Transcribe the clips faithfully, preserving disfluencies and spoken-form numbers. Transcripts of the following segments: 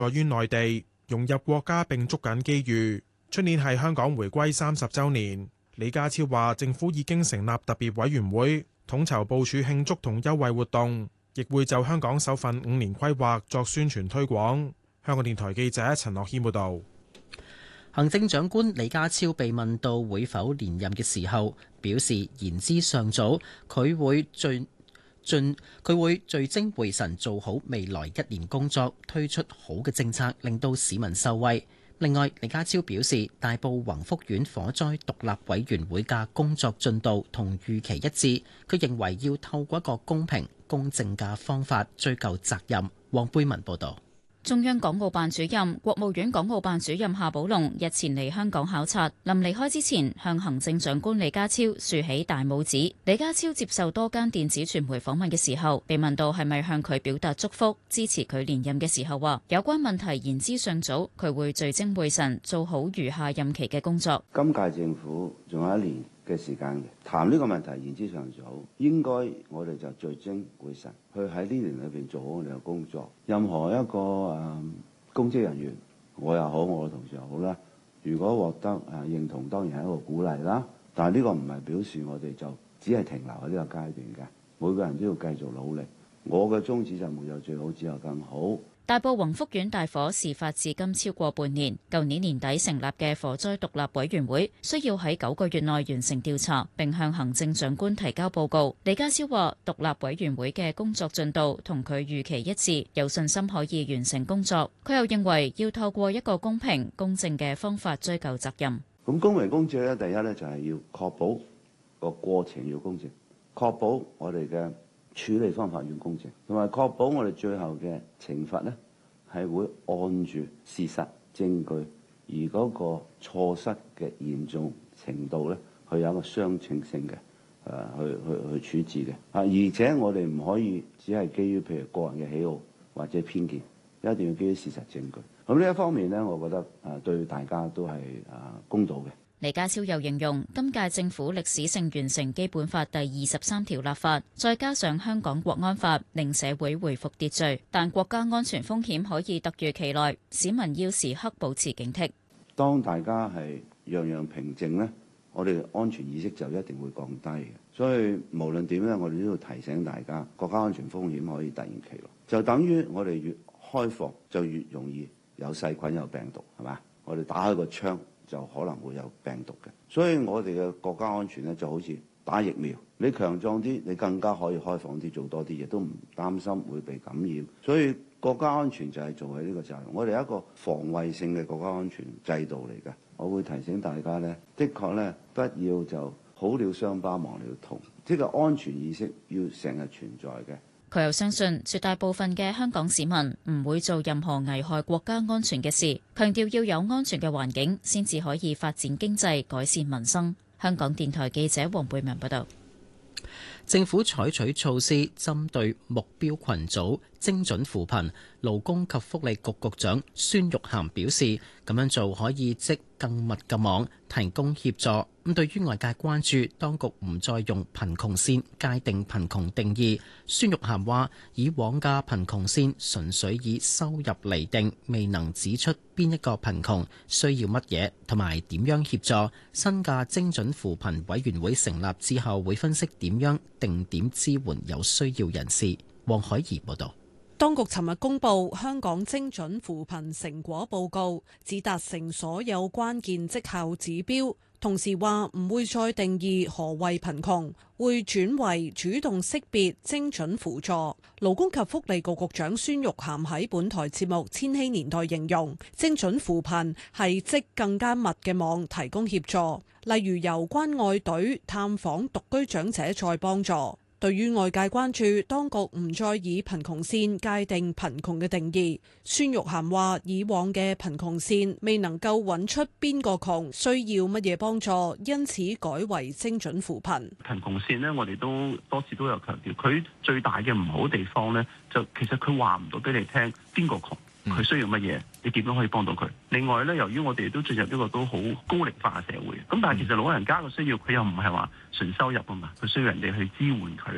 在於內地融入國家並捉緊機遇。出年係香港回歸三十週年，李家超話政府已經成立特別委員會，統籌部署慶祝同優惠活動，亦會就香港首份五年規劃作宣傳推廣。香港電台記者陳樂軒報導。 行政長官李家超被問到會否連任嘅時候，表示言之尚早，佢會盡盡佢會聚精會神做好未來一年工作，推出好嘅政策，令到市民受惠。另外，李家超表示，大埔宏福苑火災獨立委員會嘅工作進度同預期一致。佢認為要透過一個公平公正嘅方法追究責任。黃貝文報導。 中央港澳辦主任、國務院港澳辦主任夏寶龍日前嚟香港考察，臨離開之前向行政長官李家超豎起大拇指。李家超接受多間電子傳媒訪問嘅時候，被問到係咪向佢表達祝福、支持佢連任嘅時候，話有關問題言之尚早，佢會聚精會神做好餘下任期嘅工作。 今屆政府仲有一年嘅時間嘅，談呢個問題言之尚早，應該我哋就聚精會神去喺呢年裏邊做好我哋嘅工作。任何一個誒、呃、公職人員，我又好，我嘅同事又好啦，如果獲得誒、呃、認同，當然係一個鼓勵啦。但係呢個唔係表示我哋就只係停留喺呢個階段嘅，每個人都要繼續努力。我嘅宗旨就沒有最好，只有更好。 大埔宏福苑大火事發至今超過半年，舊年年底成立嘅火災獨立委員會需要喺九個月內完成調查，並向行政長官提交報告。李家超話，獨立委員會嘅工作進度同佢預期一致，有信心可以完成工作。佢又認為要透過一個公平公正嘅方法追究責任。 咁公平公正咧，第一咧就係要確保個過程要公正，確保我哋嘅處理方法要公正，同埋確保我哋最後嘅懲罰呢係會按住事實證據，而嗰個錯失嘅嚴重程度呢，佢有一個相稱性嘅誒、呃、去去去處置嘅啊，而且我哋唔可以只係基於譬如個人嘅喜好或者偏見，一定要基於事實證據。咁呢一方面呢，我覺得誒對大家都係誒公道嘅。 李家超又形容今屆政府歷史性完成基本法第二十三條立法，再加上香港國安法，令社會回復秩序。但國家安全風險可以突如其來，市民要時刻保持警惕。 當大家係樣樣平靜呢，我哋安全意識就一定會降低嘅。所以無論點咧，我哋都要提醒大家，國家安全風險可以突然其來，就等於我哋越開放就越容易有細菌有病毒，係嘛？我哋打開個窗就可能會有病毒嘅，所以我哋嘅國家安全咧就好似打疫苗，你強壯啲，你更加可以開放啲，做多啲嘢，都唔擔心會被感染。所以國家安全就係做喺呢個責任，我哋係一個防衛性嘅國家安全制度嚟嘅。我會提醒大家咧，的確咧不要就好了傷疤忘了痛，呢個安全意識要成日存在嘅。 佢又相信絕大部分嘅香港市民唔會做任何危害國家安全嘅事，強調要有安全嘅環境先至可以發展經濟、改善民生。香港電台記者黃貝文報道。 政府採取措施針對目標群組精準扶貧，勞工及福利局局長孫玉菡表示，咁樣做可以織更密嘅網，提供協助。咁對於外界關注當局唔再用貧窮線界定貧窮定義，孫玉菡話：以往嘅貧窮線純粹以收入釐定，未能指出邊一個貧窮需要乜嘢同埋點樣協助。新嘅精準扶貧委員會成立之後，會分析點樣定點支援有需要人士。黃海怡報導。 當局尋日公布香港精準扶貧成果報告，只達成所有關鍵績效指標，同時話唔會再定義何謂貧窮，會轉為主動識別精準輔助。勞工及福利局局長孫玉菡喺本台節目《千禧年代》形容，精準扶貧係織更加密嘅網，提供協助，例如由關愛隊探訪獨居長者再幫助。對於外界關注當局唔再以貧窮線界定貧窮嘅定義，孫玉菡話：以往嘅貧窮線未能夠揾出邊個窮需要乜嘢幫助，因此改為精準扶貧。 貧窮線呢，我哋都多次都有強調，佢最大嘅唔好地方呢，就其實佢話唔到俾你聽邊個窮，佢需要乜嘢，你點樣可以幫到佢。另外呢，由於我哋都進入一個都好高齡化嘅社會，咁但係其實老人家嘅需要佢又唔係話純收入啊嘛，佢需要人哋去支援佢啦，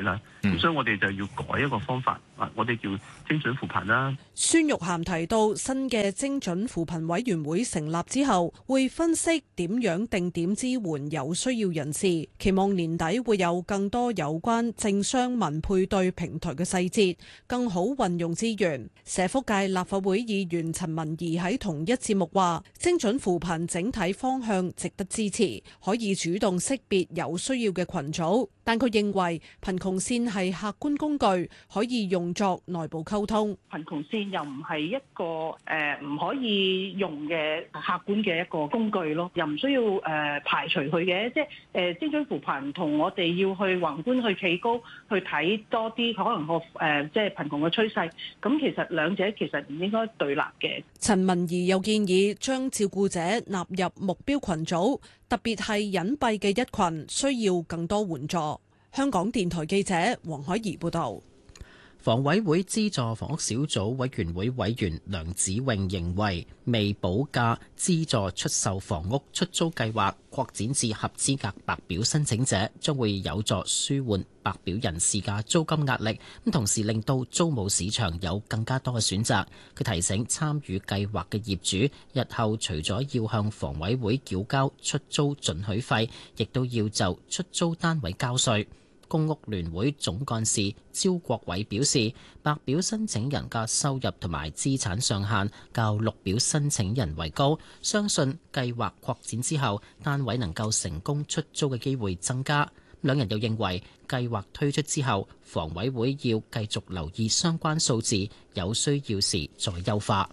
嗯、所以我哋就要改一個方法，啊，我哋叫精準扶貧啦。 孫玉菡提到，新嘅精準扶貧委員會成立之後，會分析點樣定點支援有需要人士，期望年底會有更多有關政商民配對平台嘅細節，更好運用資源。社福界立法會議員陳文儀喺同一節目話，精準扶貧整體方向值得支持，可以主動識別有需要嘅群組，但佢認為貧窮線係客觀工具，可以用作內部溝通。 貧窮線又唔係一個誒唔可以用嘅客觀嘅一個工具咯，又唔需要誒排除佢嘅，即係誒精準扶貧同我哋要去宏觀去企高去睇多啲可能個誒即係貧窮嘅趨勢，咁其實兩者其實唔應該對立嘅。 陳文儀又建議將照顧者納入目標群組，特別係隱蔽嘅一群，需要更多援助。香港電台記者黃海怡報導。 房委會資助房屋小組委員會委員梁子穎認為，未補價資助出售房屋出租計劃擴展至合資格白表申請者，將會有助舒緩白表人士嘅租金壓力，咁同時令到租務市場有更加多嘅選擇。佢提醒參與計劃嘅業主，日後除咗要向房委會繳交出租准許費，亦都要就出租單位交稅。公屋聯會總幹事招國偉表示，白表申請人嘅收入同埋資產上限較綠表申請人為高，相信計劃擴展之後，單位能夠成功出租嘅機會增加。兩人又認為，計劃推出之後，房委會要繼續留意相關數字，有需要時再優化。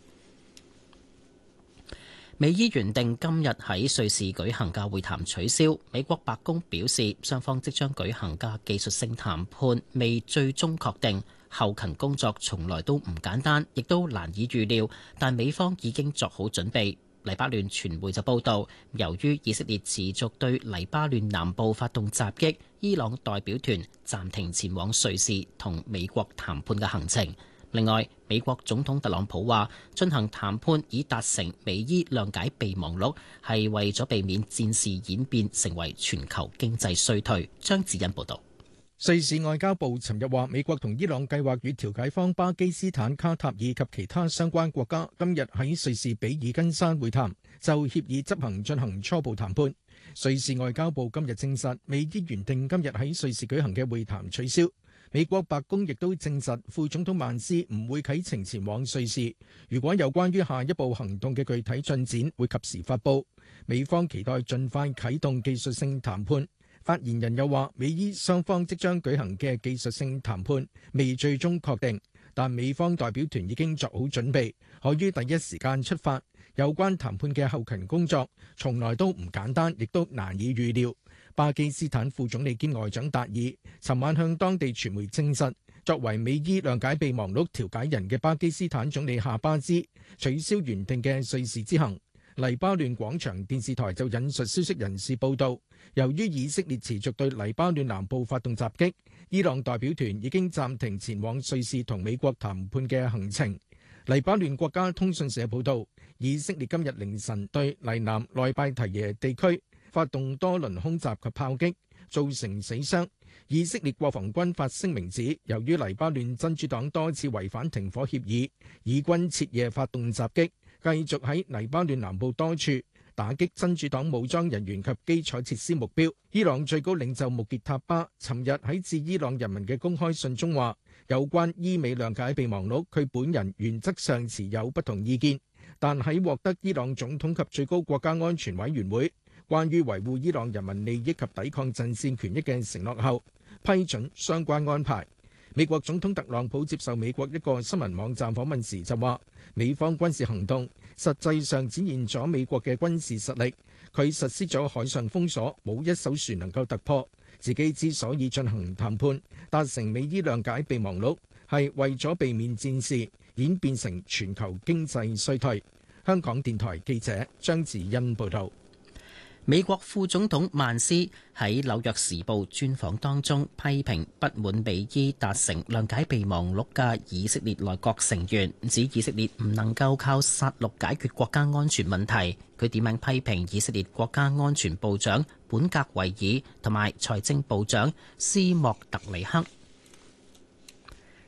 美伊原定今日喺瑞士舉行嘅會談取消，美國白宮表示雙方即將舉行嘅技術性談判未最終確定，後勤工作從來都唔簡單，亦都難以預料，但美方已經作好準備。黎巴嫩傳媒就報道，由於以色列持續對黎巴嫩南部發動襲擊，伊朗代表團暫停前往瑞士同美國談判嘅行程。另外，美國總統特朗普話進行談判以達成美伊諒解備忘錄，係為咗避免戰事演變成為全球經濟衰退。張子欣報導。 瑞士外交部尋日話，美國同伊朗計劃與調解方巴基斯坦、卡塔爾及其他相關國家今日喺瑞士比爾根山會談，就協議執行進行初步談判。瑞士外交部今日證實，美伊原定今日喺瑞士舉行嘅會談取消。美國白宮亦都證實，副總統萬斯唔會啟程前往瑞士。如果有關於下一步行動嘅具體進展，會及時發佈。美方期待盡快啟動技術性談判。發言人又話，美伊雙方即將舉行嘅技術性談判未最終確定，但美方代表團已經作好準備，可於第一時間出發。有關談判嘅後勤工作從來都唔簡單，亦都難以預料。巴基斯坦副總理兼外長達爾尋晚向當地傳媒證實，作為美伊諒解備忘錄調解人嘅巴基斯坦總理夏巴茲取消原定嘅瑞士之行。黎巴嫩廣場電視台就引述消息人士報道，由於以色列持續對黎巴嫩南部發動襲擊，伊朗代表團已經暫停前往瑞士同美國談判嘅行程。黎巴嫩國家通訊社報道，以色列今日凌晨對黎南內拜提耶地區發動多輪空襲及炮擊，造成死傷。以色列國防軍發聲明指，由於黎巴嫩真主黨多次違反停火協議，以軍徹夜發動襲擊，繼續喺黎巴嫩南部多處打擊真主黨武裝人員及基礎設施目標。伊朗最高領袖穆傑塔巴尋日喺致伊朗人民嘅公開信中話，有關伊美諒解備忘錄，佢本人原則上持有不同意見，但喺獲得伊朗總統及最高國家安全委員會關於維護伊朗人民利益及抵抗陣線權益嘅承諾後，批准相關安排。美國總統特朗普接受美國一個新聞網站訪問時就話，美方軍事行動實際上展現咗美國嘅軍事實力，佢實施咗海上封鎖，冇一艘船能夠突破。自己之所以進行談判，達成美伊諒解備忘錄，係為咗避免戰事演變成全球經濟衰退。香港電台記者張子欣報道。 美國副總統曼斯喺《紐約時報》專訪當中批評不滿美伊達成諒解備忘錄嘅以色列內閣成員，指以色列唔能夠靠殺戮解決國家安全問題。佢點名批評以色列國家安全部長本格維爾同埋財政部長斯莫特尼克。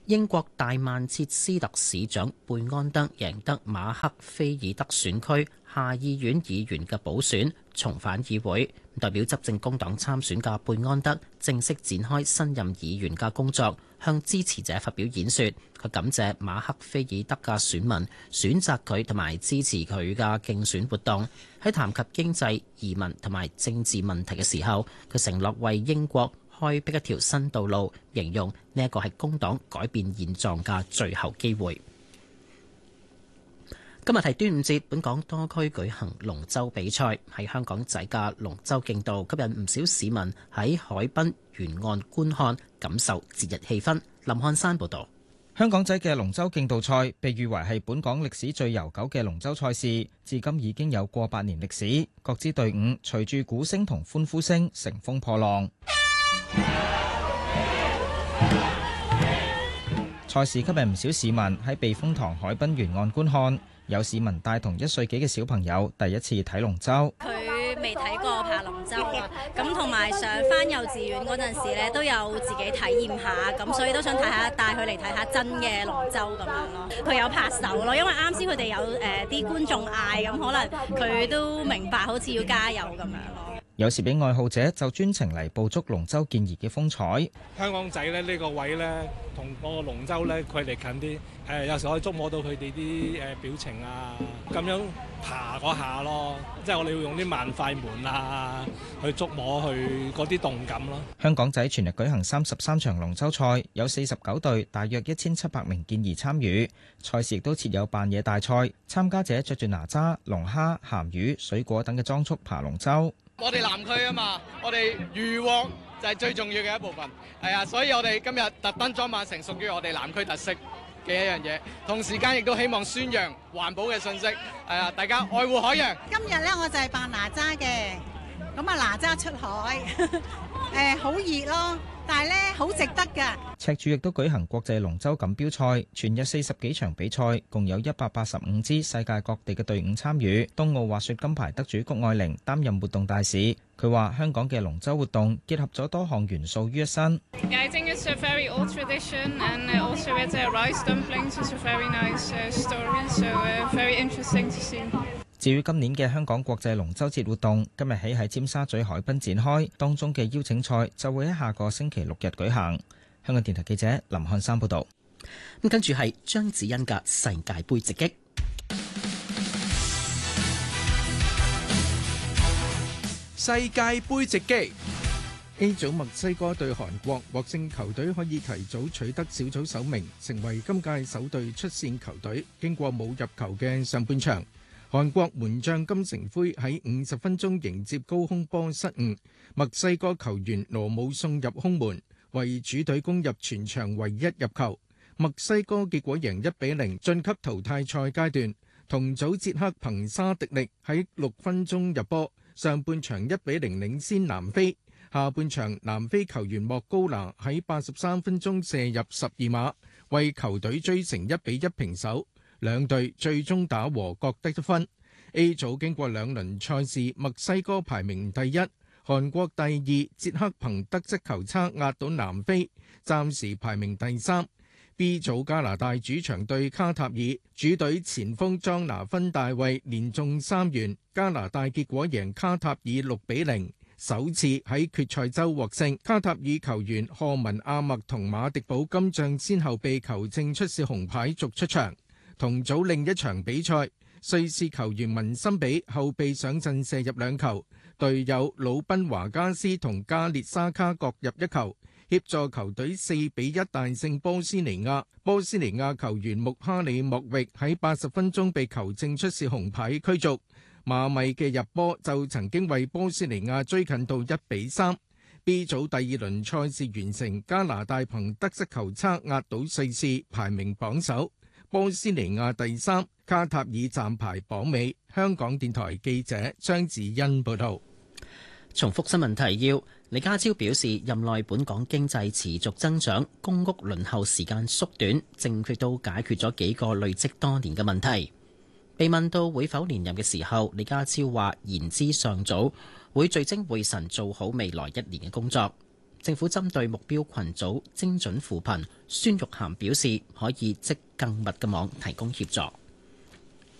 英國大曼徹斯特市長貝安德贏得馬克菲爾德選區下議院議員嘅補選，重返議會。代表執政工黨參選嘅貝安德正式展開新任議員嘅工作，向支持者發表演說。佢感謝馬克菲爾德嘅選民選擇佢同埋支持佢嘅競選活動。喺談及經濟、移民同埋政治問題嘅時候，佢承諾為英國開闢一條新道路，形容呢一個係工黨改變現狀嘅最後機會。今日係端午節，本港多區舉行龍舟比賽。喺香港仔嘅龍舟競渡吸引唔少市民喺海濱沿岸觀看，感受節日氣氛。林漢山報導。 香港仔嘅龍舟競渡賽被譽為係本港歷史最悠久嘅龍舟賽事，至今已經有過百年歷史。各支隊伍隨住鼓聲同歡呼聲乘風破浪。賽事吸引唔少市民喺避風塘海濱沿岸觀看，有市民帶同一歲幾嘅小朋友第一次睇龍舟。 佢未睇過爬龍舟啊，咁同埋上返幼稚園嗰陣時咧，都有自己體驗下，咁所以都想睇下帶佢嚟睇下真嘅龍舟咁樣咯。佢有拍手咯，因為啱先佢哋有誒啲觀眾嗌，咁可能佢都明白，好似要加油咁樣咯。 有攝影愛好者就專程嚟捕捉龍舟健兒嘅風采。 香港仔咧呢個位咧，同個龍舟咧距離近啲，誒有時可以觸摸到佢哋啲誒表情啊，咁樣爬嗰下咯，即係我哋要用啲慢快門啊去觸摸佢嗰啲動感咯。 香港仔全日舉行三十三場龍舟賽，有四十九隊，大約一千七百名健兒參與。賽事亦都設有扮嘢大賽，參加者着住哪吒、龍蝦、鹹魚、水果等嘅裝束爬龍舟。 我哋南區啊嘛，我哋漁獲就係最重要嘅一部分，係啊，所以我哋今日特登裝扮成屬於我哋南區特色嘅一樣嘢，同時間亦都希望宣揚環保嘅信息，係啊，大家愛護海洋。 今日咧我就係扮哪吒嘅，咁啊哪吒出海，誒好熱咯，但係咧好值得㗎。 赤柱亦都舉行國際龍舟錦標賽，全日四十幾場比賽，共有一百八十五支世界各地嘅隊伍參與。冬奧滑雪金牌得主谷愛玲擔任活動大使。佢話香港嘅龍舟活動結合咗多項元素於一身。 I think it's a very old tradition and also with the rice dumplings is a very nice story, so very interesting to see. 至於今年嘅香港國際龍舟節活動，今日起喺尖沙咀海濱展開，當中嘅邀請賽就會喺下個星期六日舉行。香港電台記者林漢山報導。 咁跟住係張子欣嘅世界盃直擊。 世界盃直擊 A 組墨西哥對韓國，獲勝球隊可以提早取得小組首名，成為今屆首隊出線球隊。經過冇入球嘅上半場，韓國門將金城輝喺五十分鐘迎接高空波失誤，墨西哥球員羅姆送入空門，為主隊攻入全場唯一入球。墨西哥結果贏一比零晉級淘汰賽階段。同組捷克憑沙迪力喺六分鐘入波，上半場一比零領先南非。下半場南非球員莫高拿喺八十三分鐘射入十二碼，為球隊追成一比一平手。兩隊最終打和，各得一分。A 組經過兩輪賽事，墨西哥排名第一，韓國第二，捷克憑得失球差壓倒南非，暫時排名第三。B 組加拿大主場對卡塔爾，主隊前鋒莊拿芬大衛連中三元，加拿大結果贏卡塔爾六比零，首次喺決賽周獲勝。卡塔爾球員賀文阿默同馬迪堡金將先後被球證出示紅牌逐出場。同組另一場比賽，瑞士球員文森比後備上陣射入兩球，隊友魯賓華加斯同加列沙卡各入一球，協助球隊四比一大勝波斯尼亞。波斯尼亞球員穆哈里莫域喺八十分鐘被球證出示紅牌驅逐。馬米嘅入波就曾經為波斯尼亞追近到一比三。B 組第二輪賽事完成，加拿大憑得失球差壓倒瑞士，排名榜首。波斯尼亞第三，卡塔爾暫排榜尾。香港電台記者張子欣報道。 重複新聞提要，李家超表示，任內本港經濟持續增長，公屋輪候時間縮短，政府都解決咗幾個累積多年嘅問題。被問到會否連任嘅時候，李家超話言之尚早，會聚精會神做好未來一年嘅工作。 政府針對目標群組精準扶貧，孫玉菡表示可以織更密嘅網提供協助。